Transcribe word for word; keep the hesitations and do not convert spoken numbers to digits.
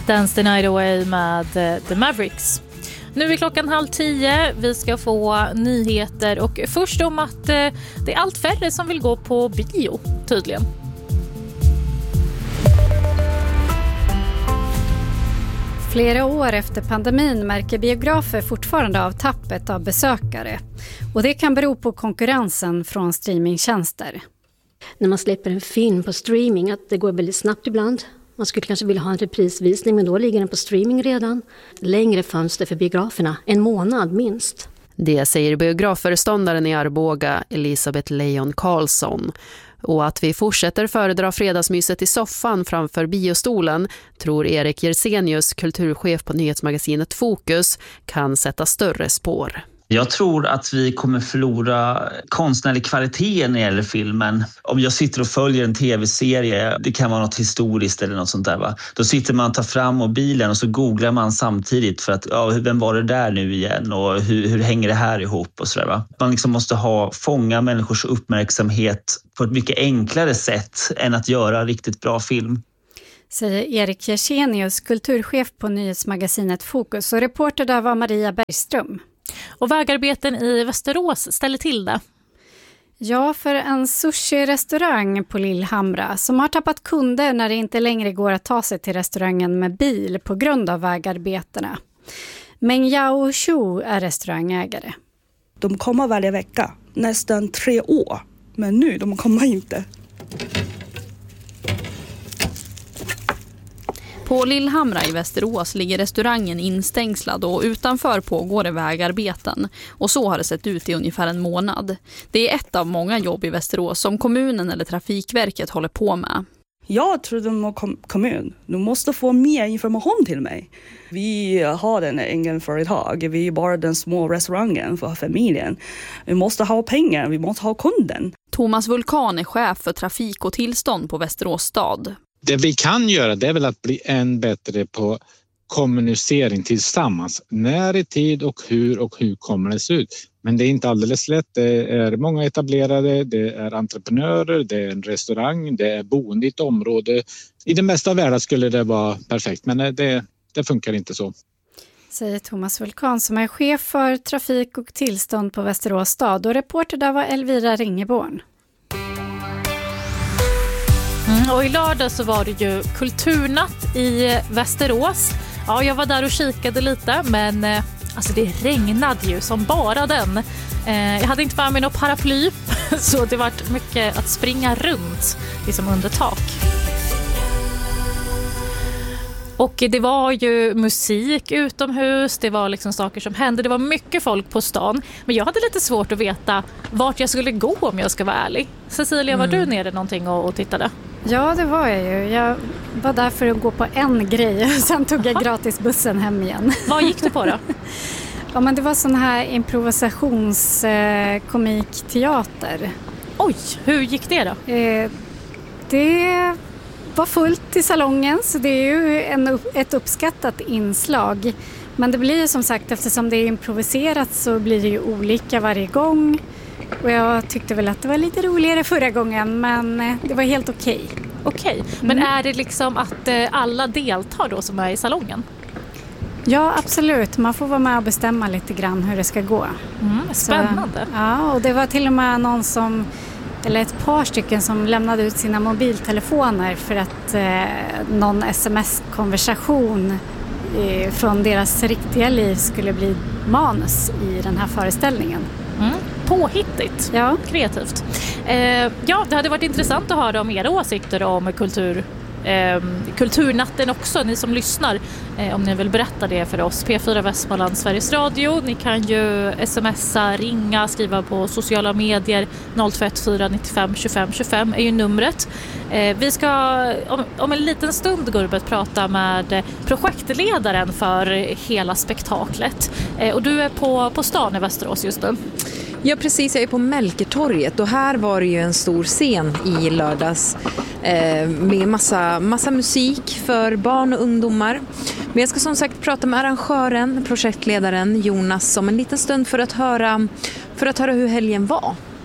Dance the Night Away med The Mavericks. Nu är klockan halv tio, vi ska få nyheter och först om att det är allt färre som vill gå på bio tydligen. Flera år efter pandemin märker biografer fortfarande av tappet av besökare. Och det kan bero på konkurrensen från streamingtjänster. När man släpper en film på streaming, att det går väldigt snabbt ibland. Man skulle kanske vilja ha en reprisvisning, men då ligger den på streaming redan. Längre fönster för biograferna, en månad minst. Det säger biografföreståndaren i Arboga, Elisabeth Leon Karlsson. Och att vi fortsätter föredra fredagsmyset i soffan framför biostolen tror Erik Jersenius, kulturchef på nyhetsmagasinet Fokus, kan sätta större spår. Jag tror att vi kommer förlora konstnärlig kvalitet när det gäller filmen. Om jag sitter och följer en tv-serie, det kan vara något historiskt eller något sånt där, va? Då sitter man och tar fram mobilen och så googlar man samtidigt för att, ja, vem var det där nu igen och hur, hur hänger det här ihop och sådär, va? Man liksom måste ha, fånga människors uppmärksamhet på ett mycket enklare sätt än att göra riktigt bra film. Säger Erik Jersenius, kulturchef på nyhetsmagasinet Fokus, och reporter där var Maria Bergström. Och vägarbeten i Västerås ställer till det. Ja, för en sushi-restaurang på Lillhamra som har tappat kunder när det inte längre går att ta sig till restaurangen med bil på grund av vägarbetena. Meng Yao Shu är restaurangägare. De kommer varje vecka, nästan tre år. Men nu, de kommer inte. På Lillhamra i Västerås ligger restaurangen instängslad och utanför pågår det vägarbeten. Och så har det sett ut i ungefär en månad. Det är ett av många jobb i Västerås som kommunen eller Trafikverket håller på med. Jag tror de kom- kommun, de måste få mer information till mig. Vi har en egen företag, vi är bara den små restaurangen för familjen. Vi måste ha pengar, vi måste ha kunden. Thomas Vulkan är chef för trafik och tillstånd på Västerås stad. Det vi kan göra, det är väl att bli än bättre på kommunicering tillsammans. När i tid och hur och hur kommer det se ut. Men det är inte alldeles lätt. Det är många etablerade, det är entreprenörer, det är en restaurang, det är boende i ett område. I det mesta av världen skulle det vara perfekt, men det, det funkar inte så. Säger Thomas Vulkan som är chef för trafik och tillstånd på Västerås stad, och reporter där var Elvira Ringeborn. Mm, och i lördag så var det ju kulturnatt i Västerås. Ja, jag var där och kikade lite, men eh, alltså det regnade ju som bara den. Eh, jag hade inte med mig något paraply, så det var mycket att springa runt liksom under tak. Och det var ju musik utomhus, det var liksom saker som hände, det var mycket folk på stan. Men jag hade lite svårt att veta vart jag skulle gå om jag ska vara ärlig. Cecilia, var mm. du nere någonting och, och tittade? Ja, det var jag ju. Jag var där för att gå på en grej. Sen tog jag gratis bussen hem igen. Vad gick du på då? Ja, men det var sån här improvisationskomikteater. Oj, hur gick det då? Eh, det var fullt i salongen, så det är ju en, ett uppskattat inslag. Men det blir ju som sagt, eftersom det är improviserat så blir det ju olika varje gång. Och jag tyckte väl att det var lite roligare förra gången, men det var helt okej. Okay. Okej, okay. Men mm. är det liksom att alla deltar då som är i salongen? Ja, absolut. Man får vara med och bestämma lite grann hur det ska gå. Mm, spännande. Så, ja, och det var till och med någon som, eller ett par stycken som lämnade ut sina mobiltelefoner för att eh, någon sms-konversation eh, från deras riktiga liv skulle bli manus i den här föreställningen. Mm. Påhittigt, ja. Kreativt. Eh, ja, det hade varit intressant att höra om era åsikter om kultur, eh, kulturnatten också, ni som lyssnar. Eh, om ni vill berätta det för oss. P fyra Västmanland, Sveriges Radio. Ni kan ju smsa, ringa, skriva på sociala medier. noll två ett fyra nio fem tjugofem tjugofem är ju numret. Eh, vi ska om, om en liten stund Gurbet prata med projektledaren för hela spektaklet. Eh, och du är på, på stan i Västerås just nu. Ja, precis. Jag är på Melkertorget och här var det ju en stor scen i lördags eh, med massa, massa musik för barn och ungdomar. Men jag ska som sagt prata med arrangören, projektledaren Jonas om en liten stund för att höra, för att höra hur helgen var.